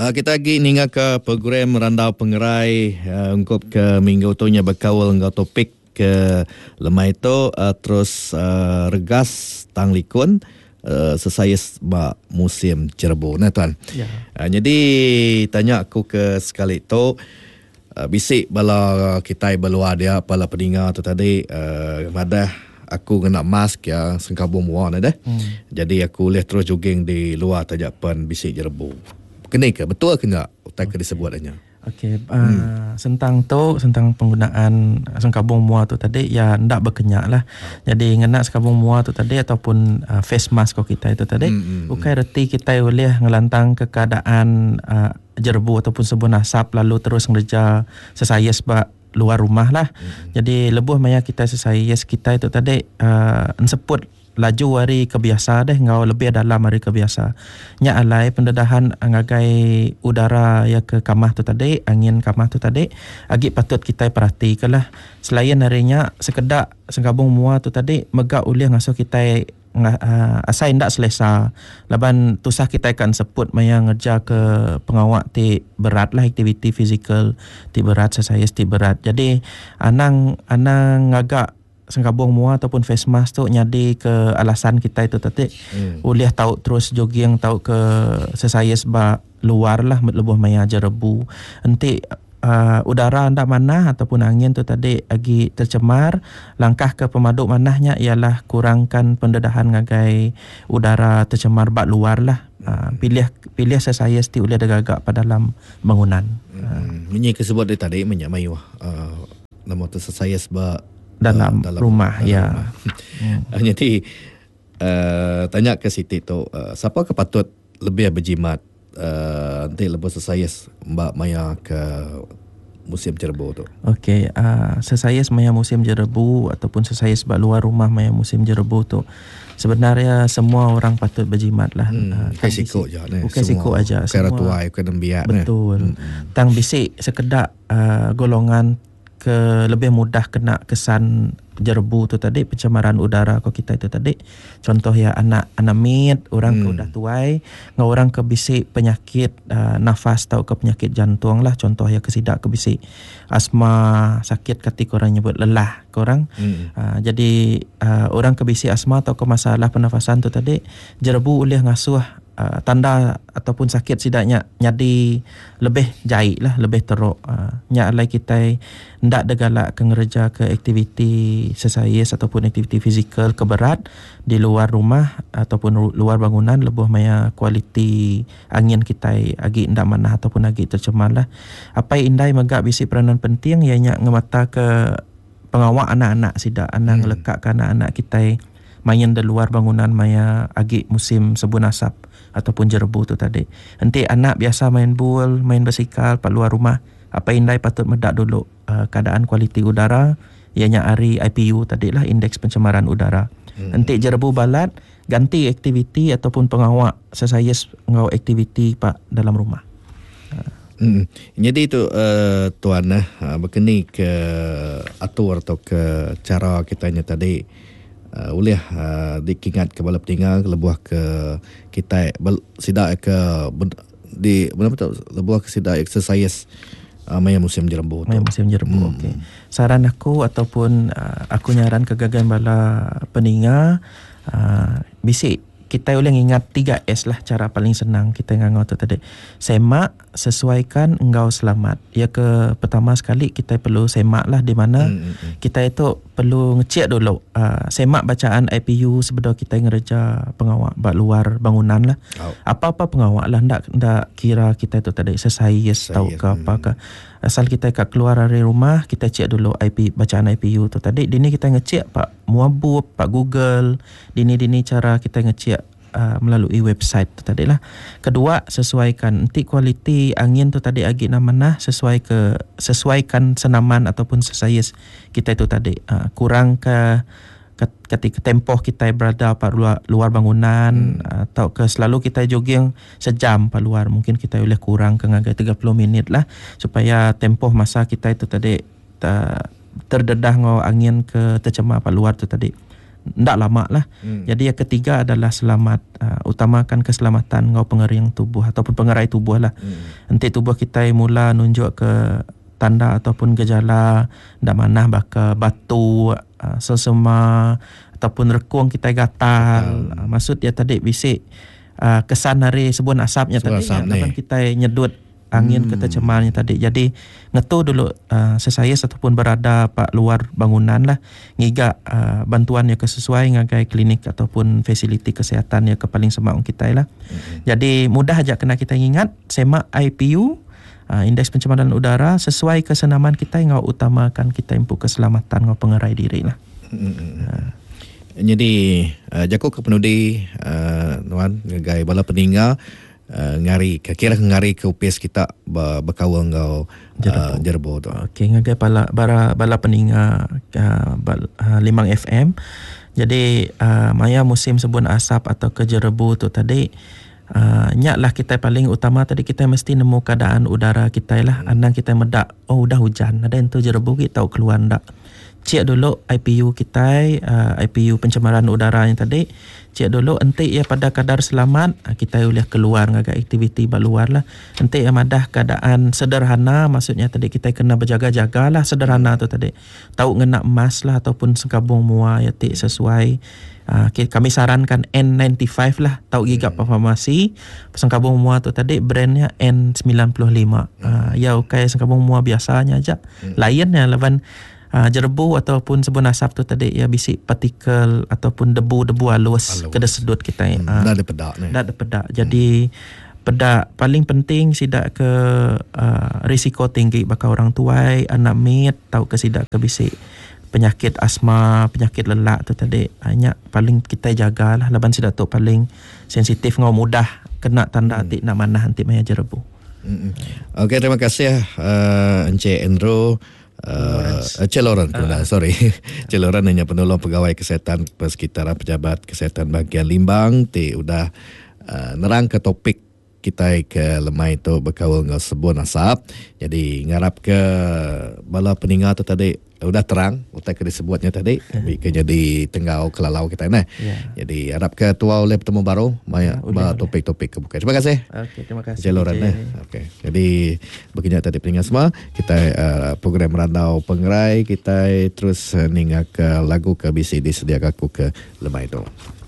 Kita lagi ninga ke program Randau Pengerai ungkup ke minggu tu nya berkawal ngau topik ke lemai itu terus regas tang likun sesaya ba musim Jerbu nah tuan. Ya. Jadi tanya aku ke sekali tu bisik bala kita berluar dia bala pendengar tu tadi madah aku kena mask ya sengkabung muan dah. Jadi aku boleh terus jogging di luar tajapan bisik Jerbu. Kena ke? Betul ke tak? Tak ke disebut adanya. Okey, tentang penggunaan sengkabung muar tu tadi ya ndak berkenyak lah. Jadi ngena sengkabung muar tu tadi ataupun face mask kau kita itu tadi bukan reti kita boleh ngelantang ke keadaan Jerbu ataupun sebun asap lalu terus ngerja sesaya sebab luar rumah lah. Jadi lebuh maya kita sesaya kita itu tadi enseput laju hari kebiasa deh ngau lebih dalam hari kebiasa nya alai pendedahan ngagai udara ya ke kamah tu tadi angin kamah tu tadi agi patut kita perhatikanlah selain harinya sekedak sengkabung muar tu tadi megak ulih ngasuh kita asai ndak selesa laban tusah kita akan sebut maya ngerja ke pengawak ti berat lah aktiviti fizikal ti berat sesaya ti berat jadi anang ngagak sengkabung muar ataupun face mask tu nyadi ke alasan kita itu tadi boleh tahu terus jogging tahu ke sesaya sebab luar lah lebuh maya Jerbu nanti udara anda mana ataupun angin tu tadi lagi tercemar langkah ke pemaduk manahnya ialah kurangkan pendedahan ngagai udara tercemar bak luar lah pilih sesaya sti boleh gagak pada dalam bangunan Menyi kesebut dia tadi menyamai nama tu sesaya sebab dalam rumah ya. Jadi tanya ke Siti tu siapa ke patut lebih berjimat nanti lepas sesaya Mbak Maya ke musim Jerbu tu. Okey, sesaya maya musim Jerbu ataupun sesaya sebab luar rumah maya musim Jerbu tu sebenarnya semua orang patut berjimat lah. Bukan siko je. Bukan siko aja. Bukan ratuai, bukan nembiak. Betul. Tang bisik sekedak golongan ke lebih mudah kena kesan Jerbu tu tadi pencemaran udara kau kita itu tadi contoh ya anak mit orang ke udah tuai ngau orang ke bisik penyakit nafas atau ke penyakit jantung lah contoh ya kesidak ke bisik asma sakit ketika orang nyebut lelah korang jadi orang ke bisik asma atau ke masalah pernafasan tu tadi Jerbu boleh ngasuh tanda ataupun sakit sidaknya nyadi lebih jahit lah lebih teruk nya alai kita ndak degalak ke ngereja ke aktiviti sesayas ataupun aktiviti fizikal keberat di luar rumah ataupun luar bangunan lebuh maya kualiti angin kita agi ndak manah ataupun agi tercemar lah apa indai megak bisi peranan penting ianya ngemata ke pengawak anak-anak sidak anak ngelekat ke anak-anak kita main di luar bangunan maya agi musim sebun asap ataupun Jerbu tu tadi. Nanti anak biasa main bul, main basikal kat luar rumah. Apa indai patut medak dulu keadaan kualiti udara ianya hari IPU tadi lah indeks pencemaran udara. Nanti Jerbu balat ganti aktiviti ataupun pengawak sesaya ngau aktiviti pak dalam rumah. Jadi itu tuan berkeni ke atur atau ke cara kitanya tadi boleh dikingat ke bala pendengar lebuh ke kita sidak ke di mana betul lebuh ke sidak exercise maya musim Jerbu tu. Maya musim Jerbu. Okey. Saran aku ataupun aku nyaran ke gagan bala pendengar bisik kita boleh ingat 3S lah cara paling senang kita ngangau tu tadi. Semak, sesuaikan, engkau selamat. Ya ke pertama sekali kita perlu semak lah di mana kita itu perlu ngecek dulu semak bacaan IPU sebelum kita ngereja pengawak bak luar bangunan lah. Apa-apa pengawak lah ndak kira kita itu tadi sesayas tahu ke apa ke. Asal kita kat keluar dari rumah kita cek dulu bacaan IPU tu tadi. Dini kita ngecek Pak Muabub, Pak Google. Dini cara kita ngecek melalui website tu tadi lah. Kedua, sesuaikan nanti kualiti angin tu tadi agi namana sesuaikan senaman ataupun sesayas kita itu tadi. Kurang ketika tempoh kita berada pada luar bangunan atau ke selalu kita jogging sejam pada luar mungkin kita boleh kurang ke ngagai 30 minit lah supaya tempoh masa kita itu tadi terdedah ngau angin ke tercemar pada luar tu tadi ndak lama lah. Jadi yang ketiga adalah selamat, utamakan keselamatan ngau pengering tubuh ataupun pengerai tubuh lah. Nanti tubuh kita mula nunjuk ke tanda ataupun gejala ndak manah baka batu, sesema ataupun rekung kita gatal. Maksud dia tadi bisik kesan hari sebun asapnya tadi kan kita nyedut angin kata cemarnya tadi. Jadi ngetu dulu sesayas ataupun berada pak luar bangunan lah ngiga bantuan yang sesuai ngagai klinik ataupun fasiliti kesehatan yang ke paling semak kita lah. Jadi mudah aja kena kita ingat semak IPU, indeks pencemaran udara sesuai kesenaman kita yang utamakan kita impu keselamatan ngau pengerai diri lah. Jadi jago ke penudi nuan ngagai bala peninggal ngari kira ngari ke UPS kita berkawang ngau jerbo tu. Okey, ngagai bala peninga 5 FM. Jadi maya musim sebun asap atau ke jerbu tu tadi nyaklah kita paling utama tadi kita mesti nemu keadaan udara kita lah. Andang kita medak udah hujan ada yang tu jerbu kita tahu keluar ndak. Cek dulu IPU kita, IPU pencemaran udara yang tadi. Cek dulu enti ya pada kadar selamat, kita boleh keluar ngagak aktiviti luar lah. Enti ya madah keadaan sederhana, maksudnya tadi kita kena berjaga-jaga lah sederhana tu tadi. Tahu ngena emas lah ataupun sekabung mua ya tik sesuai. Kami sarankan N95 lah, tahu gigap farmasi. Sengkabung mua tu tadi brandnya N95. Ya okay, sengkabung mua biasanya aja. Lainnya lawan jerbu ataupun sebun asap tu tadi ya bisik partikel ataupun debu-debu halus kena sedut kita. Dah ada pedak ni. Dah ada pedak. Jadi pedak paling penting sidak ke risiko tinggi baka orang tuai, anak mit, tahu ke sidak ke bisik penyakit asma, penyakit lelak tu tadi. Hanya paling kita jagalah laban sidak tu paling sensitif ngau mudah kena tanda hati nak manah nanti maya jerbu. Okey, terima kasih Encik Andrew. Celoran sorry. Celoran hanya penolong pegawai kesihatan persekitaran pejabat kesihatan bahagian Limbang udah nerang ke topik kita ke lemai tu berkawal dengan sebun asap. Jadi ngarap ke bala peninggal tu tadi udah terang utak ke disebutnya tadi ke jadi tenggau kelalau kita nah. Jadi harap ke tua oleh bertemu baru banyak topik-topik kebuka. Terima kasih. Okey, terima kasih. Celoran okey. Jadi begini tadi peninggal semua kita program Randau Pengerai kita terus ningak ke lagu ke BC disediakan aku ke lemai tu.